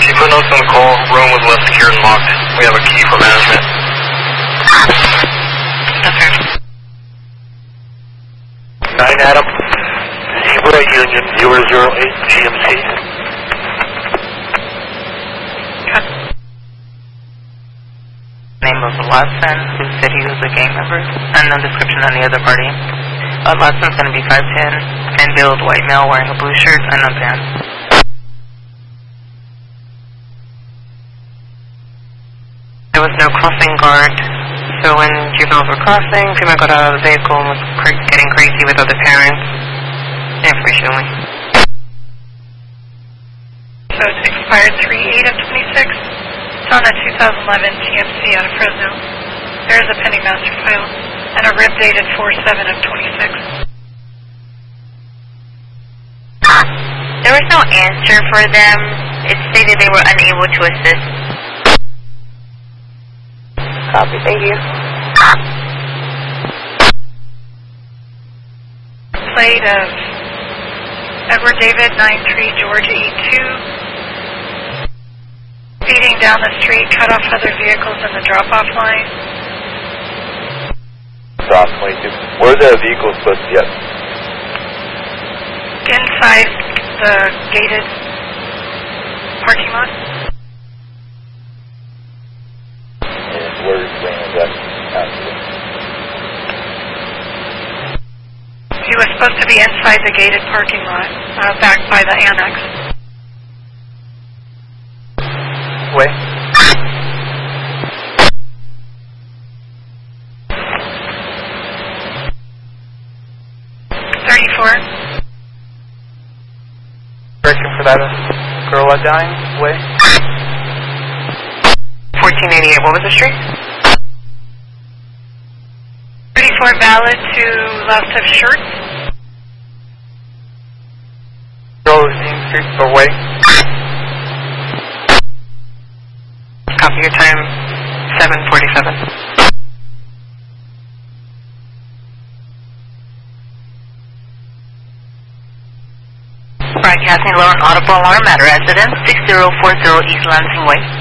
She put notes on the call. Room was left secured and locked. We have a key for management. Okay. 9 Adam. Zebra Union 008 GMC. Okay. Name of Watson, who said he was a gang member. Unknown description on the other party. Watson's going to be 5'10", and build white male wearing a blue shirt, unknown pants. There was no crossing guard, so when juveniles were crossing, female got out of the vehicle and was getting crazy with other parents. Information only. So it's expired 3/8 of 26. It's on a 2011 GMC out of Fresno. There is a pending master file and a rib dated 4/7 of 26. There was no answer for them. It stated they were unable to assist. Copy, thank you. Plate of Edward David 93 George 82. Speeding down the street, cut off other vehicles in the drop-off line. Stop 22. Where are the vehicles supposed to be at? Inside the gated parking lot. And where is that accident? He was supposed to be inside the gated parking lot, back by the annex. Wait. Direction for that girl dying. Way. 1488. What was the street? 34 valid to left of Shirts. Rosine Street or way. Copy your time. 7:47. Broadcasting low and audible alarm at residence 6040 East Lansing Way.